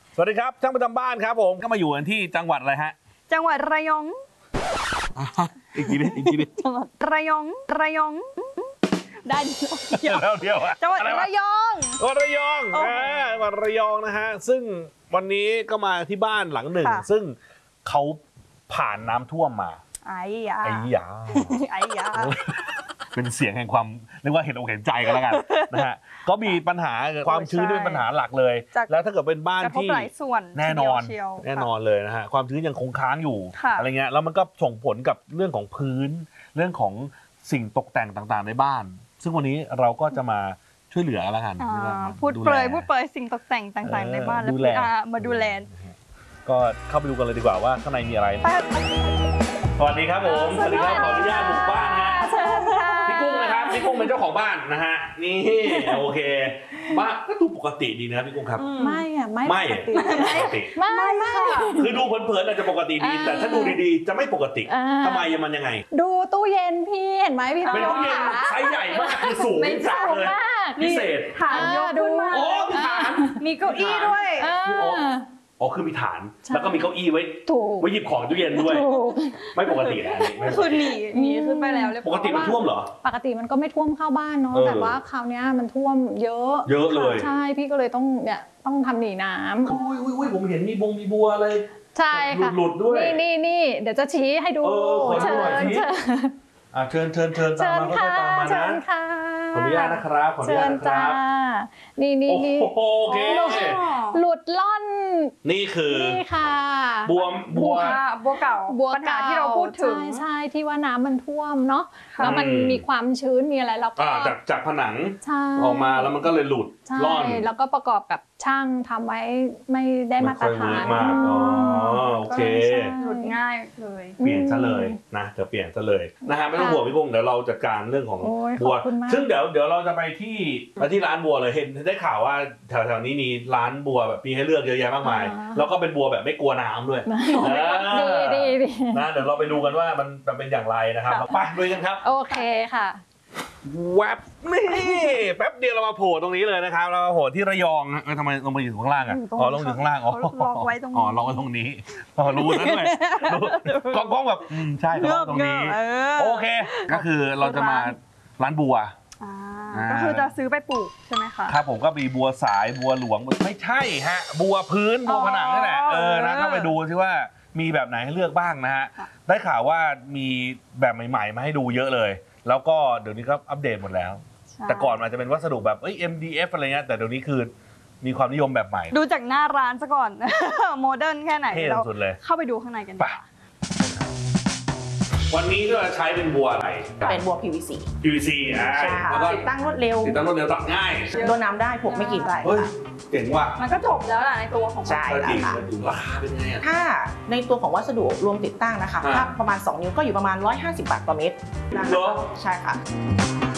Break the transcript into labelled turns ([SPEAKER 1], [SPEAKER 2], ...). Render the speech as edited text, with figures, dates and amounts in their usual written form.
[SPEAKER 1] สวัสดีครับช่างประจำบ้านครับผมก็มาอยู่กันที่จังหวัดอะไรฮะ
[SPEAKER 2] จังหวัดระยอง
[SPEAKER 1] อีกทีดิ
[SPEAKER 2] จังหวัดระยองได้
[SPEAKER 1] เดียว
[SPEAKER 2] จังหวัดระยอง
[SPEAKER 1] ระยองจังหวัดระยองนะฮะซึ่งวันนี้ก็มาที่บ้านหลังหนึ่งซึ่งเขาผ่านน้ำท่วมมา
[SPEAKER 2] ไอ้ยา
[SPEAKER 1] เป็นเสียงแห่งความเรียกว่าเห็นอกเห็นใจกันแล้วกันนะฮะก็มีปัญหาความชื้นเป็นปัญหาหลักเลยแล้วถ้าเกิดเป็นบ้านที่แน่นอนเลยนะฮะความชื้นยังคงค้างอยู่อะไรเงี้ยแล้วมันก็ส่งผลกับเรื่องของพื้นเรื่องของสิ่งตกแต่งต่างๆในบ้านซึ่งวันนี้เราก็จะมาช่วยเหลือแล้วกัน
[SPEAKER 2] พูดเปรยสิ่งตกแต่งต่างๆในบ้านแล้วมาดูแล
[SPEAKER 1] ก็เข้าไปดูกันเลยดีกว่าว่าข้างในมีอะไรสวัสดีครับผมสวัสดีครับขออนุญาตบุกบ้านฮะพี่กุ้งนะครับพี่กุ้งเป็นเจ้าของบ้านนะฮะนี่โอเคบ้านก็ดูปกติดีนะพี่กุ้งครับ
[SPEAKER 3] ไม่ปกติ
[SPEAKER 1] คือดูเพลินๆอาจจะปกติดีแต่ถ้าดูดีๆจะไม่ปกติทำไมมันยังไง
[SPEAKER 3] ดูตู้เย็นพี่เห็นไหมพี่
[SPEAKER 1] เป็นตู้เย็นไซส์ใหญ่มากคือสูงจังเลยพิเศษ
[SPEAKER 2] ฐานยกขึ้นมา
[SPEAKER 1] มีฐาน
[SPEAKER 2] มีเก้าอี้ด้วย
[SPEAKER 1] คือมีฐานแล้วก็มีเก้าอี้ไว้หยิบของตู้เย็นด้วยไม่ปกตินะ
[SPEAKER 2] คือหนีขึ้นไปแล้ว
[SPEAKER 1] ปกติมันท่วมเหรอ
[SPEAKER 3] ปกติมันก็ไม่ท่วมเข้าบ้านเนาะแต่ว่าคราวนี้มันท่วมเยอะ
[SPEAKER 1] เลย
[SPEAKER 3] ใช่พี่ก็เลยต้องทำหนีน้ำ
[SPEAKER 1] อุ้ยผมเห็นมีบัวเลย
[SPEAKER 3] ใช่ค่ะ
[SPEAKER 1] หลุดด้วย
[SPEAKER 3] นี่เดี๋ยวจะชี้ให้ดู
[SPEAKER 1] เชิญตามมาตามมานะขออนุญาตนะครับขออนุญาตนะครับ
[SPEAKER 3] นี่
[SPEAKER 1] โอเค
[SPEAKER 3] หลุดล่อน
[SPEAKER 1] นี่
[SPEAKER 3] ค่ะ
[SPEAKER 1] บัว
[SPEAKER 2] เก่าปัญหาที่เราพูดถึง
[SPEAKER 3] ใช่ที่ว่าน้ำมันท่วมเนาะแล้วมันมีความชื้นมีอะไรแล้วก็
[SPEAKER 1] จากผนังออกมาแล้วมันก็เลยหลุดล่อน
[SPEAKER 3] แล้วก็ประกอบกับช่างทำไว้ไม่ได้มาตรฐาน
[SPEAKER 1] โอเค
[SPEAKER 2] หลุดง่ายเลย
[SPEAKER 1] เปลี่ยนซะเลยนะจะเปลี่ยนซะเลยนะฮะไม่ต้องห่วงพี่กุ้งเดี๋ยวเราจัดการเรื่องของบัวซึ่งเดี๋ยวเราจะไปที่ร้านบัวเลยเห็นได้ข่าวว่าแถวนี้มีร้านบัวแบบมีให้เลือกเยอะแยะมากมายแล้วก็เป็นบัวแบบไม่กลัวน้ำด้วย
[SPEAKER 3] ดี
[SPEAKER 1] นะเดี๋ยวเราไปดูกันว่ามันเป็นอย่างไรนะครับไปดูกันครับ
[SPEAKER 3] โอเคค่ะ
[SPEAKER 1] แวบนี่แป๊บเดียวเรามาโผล่ตรงนี้เลยนะครับเรามาโผล่ที่ระยองทำไมลงมาอยู่ข้างล่างอ่ะลงอยู่ข้างล่าง
[SPEAKER 2] ลองไว้ตรงนี้
[SPEAKER 1] ลองไว้ตรงนี้รู้นั่นเลยกล้องแบบใช่ตรงนี้โอเคก็คือเราจะมาร้านบัว
[SPEAKER 2] ก็คือจะซื้อไปปลูกใช่ไหมคะ
[SPEAKER 1] ครับผมก็มีบัวสายบัวหลวงไม่ใช่ฮะบัวพื้นบัวผนังนี่แหละนะเข้าไปดูซิว่ามีแบบไหนให้เลือกบ้างนะฮะได้ข่าวว่ามีแบบใหม่ๆมาให้ดูเยอะเลยแล้วก็เดี๋ยวนี้ก็อัปเดตหมดแล้วแต่ก่อนอาจจะเป็นวัสดุแบบMDF อะไรเงี้ยแต่เดี๋ยวนี้คือมีความนิยมแบบใหม่
[SPEAKER 2] ดูจากหน้าร้านซะก่อนโมเดิร์นแค่ไหน
[SPEAKER 1] เรา
[SPEAKER 2] เข้าไปดูข้างในกันดีกว่า
[SPEAKER 1] วันนี้ก็ใช้เป็นบัวอะไร
[SPEAKER 4] เป็นบัว PVC
[SPEAKER 1] แล้วก็
[SPEAKER 4] ติดตั้งรวดเร็ว
[SPEAKER 1] ตัดง่าย
[SPEAKER 4] โดนน้ำได้ผมไม่กินไร
[SPEAKER 1] เจ๋งว่ะ
[SPEAKER 2] มันก็จบแล้วล่ะในตัวของ
[SPEAKER 4] ใช่แล้วค่ะ
[SPEAKER 1] ราคาเป็นไง
[SPEAKER 4] ถ้าในตัวของวัสดุรวมติดตั้งนะคะถ้าประมาณ2 นิ้วก็อยู่ประมาณ150 บาทต่อเมตรใช่ค่ะ